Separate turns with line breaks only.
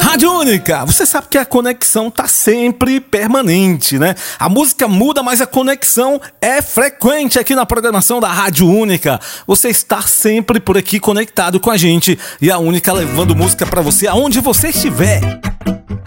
Rádio Única, você sabe que a conexão tá sempre permanente, né? A música muda, mas a conexão é frequente aqui na programação da Rádio Única. Você está sempre por aqui conectado com a gente e a Única levando música pra você aonde você estiver.